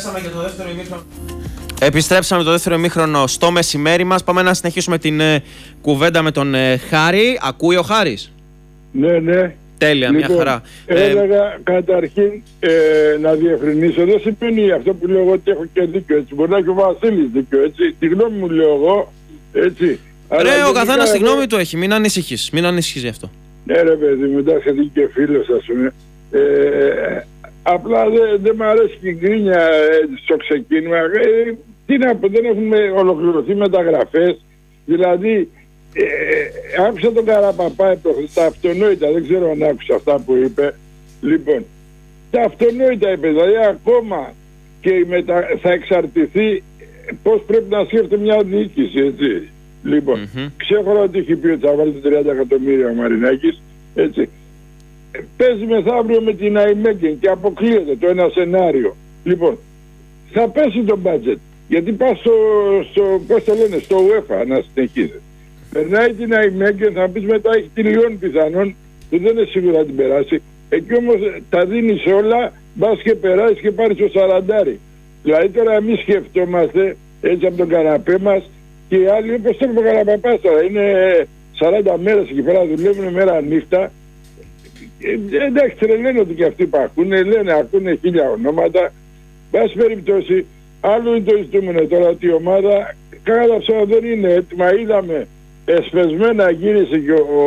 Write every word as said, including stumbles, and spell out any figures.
Επιστρέψαμε και το δεύτερο ημίχρονο. Επιστρέψαμε το δεύτερο ημίχρονο στο μεσημέρι μας. Πάμε να συνεχίσουμε την ε, κουβέντα με τον ε, Χάρη. Ακούει ο Χάρης? Ναι, ναι. Τέλεια, λοιπόν, μια χαρά. Έλεγα ε, καταρχήν ε, να διευκρινίσω. Δεν σημαίνει αυτό που λέω εγώ ότι έχω και δίκιο. Έτσι. Μπορεί να έχει ο Βασίλης δίκιο. Έτσι. Τη γνώμη μου λέω εγώ. Έτσι. Ρε, ο καθένας τη γνώμη του έχει. Μην ανησυχείς. Μην ανησυχείς γι' αυτό. Ναι, ρε παιδί μου, εντάξει, γιατί και φίλος, ας πούμε. Ε, απλά δεν δε μου αρέσει και η γκρίνια ε, στο ξεκίνημα. Ε, τι να πω, δεν έχουν ολοκληρωθεί μεταγραφές. Δηλαδή, ε, άκουσα τον Καραπαπά τα αυτονόητα, δεν ξέρω αν άκουσα αυτά που είπε. Λοιπόν, τα αυτονόητα είπε, δηλαδή ακόμα και μετα... θα εξαρτηθεί πώς πρέπει να σκέφτεται μια διοίκηση, έτσι. Λοιπόν, mm-hmm. ξέρω ότι έχει πει ότι θα βάλει τριάντα εκατομμύρια ο Μαρινάκης, έτσι. Παίζει μεθαύριο με την Αϊμέγγεν και αποκλείεται το ένα σενάριο. Λοιπόν, θα πέσει το budget, γιατί πας στο, στο, πώς το λένε, στο UEFA να συνεχίζει. Περνάει την Αϊμέγγεν, θα πεις μετά έχει τη Λιόν πιθανόν, που δεν είναι σίγουρα να την περάσει. Εκεί όμως τα δίνεις όλα, μπας και περάσεις και πάρεις το σαραντάρι. Δηλαδή τώρα εμείς σκεφτόμαστε έτσι από τον καναπέ μας και οι άλλοι όπως θέλουν τον Καραπαπάς τώρα. Είναι σαράντα μέρες εκεί πέρα, δουλεύουν μέρα νύχτα. Ε, εντάξει, τρελαίνονται και αυτοί που ακούνε, λένε, ακούνε χίλια ονόματα. Βάση περιπτώσει, άλλο είναι το ζητούμενο τώρα ότι η ομάδα κατά ψώμα δεν είναι έτοιμα. Είδαμε εσπεσμένα γύρισε και ο